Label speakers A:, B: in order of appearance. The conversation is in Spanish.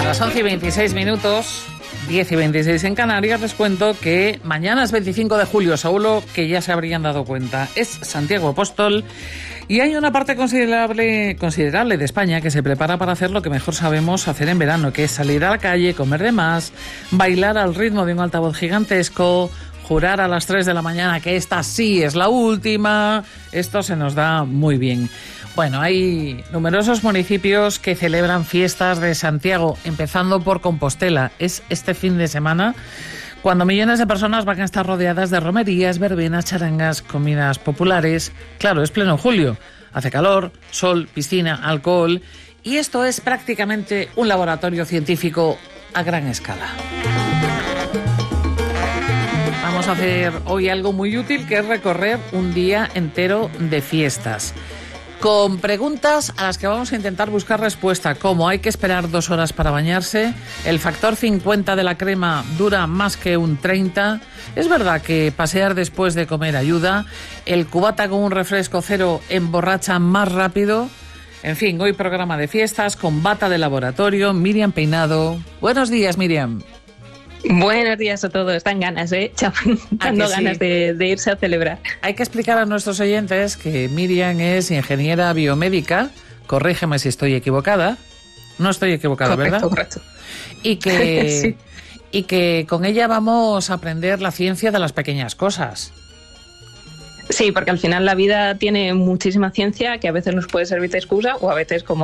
A: Las 11:26, 10:26 en Canarias, les cuento que mañana es 25 de julio, seguro que ya se habrían dado cuenta. Es Santiago Apóstol y hay una parte considerable de España que se prepara para hacer lo que mejor sabemos hacer en verano, que es salir a la calle, comer de más, bailar al ritmo de un altavoz gigantesco, jurar a las 3 de la mañana que esta sí es la última. Esto se nos da muy bien. Bueno, hay numerosos municipios que celebran fiestas de Santiago, empezando por Compostela. Es este fin de semana cuando millones de personas van a estar rodeadas de romerías, verbenas, charangas, comidas populares. Claro, es pleno julio. Hace calor, sol, piscina, alcohol. Y esto es prácticamente un laboratorio científico a gran escala. Vamos a hacer hoy algo muy útil, que es recorrer un día entero de fiestas, con preguntas a las que vamos a intentar buscar respuesta, como hay que esperar 2 horas para bañarse, el factor 50 de la crema dura más que un 30, es verdad que pasear después de comer ayuda, el cubata con un refresco cero emborracha más rápido. En fin, hoy programa de fiestas con bata de laboratorio, Miriam Peinado. Buenos días, Miriam.
B: Buenos días a todos. Dan ganas, dando ganas de irse a celebrar.
A: Hay que explicar a nuestros oyentes que Miriam es ingeniera biomédica. Corrígeme si estoy equivocada. No estoy equivocada, ¿verdad?
B: Correcto.
A: Y que,
B: sí.
A: Y que con ella vamos a aprender la ciencia de las pequeñas cosas.
B: Sí, porque al final la vida tiene muchísima ciencia que a veces nos puede servir de excusa o a veces, como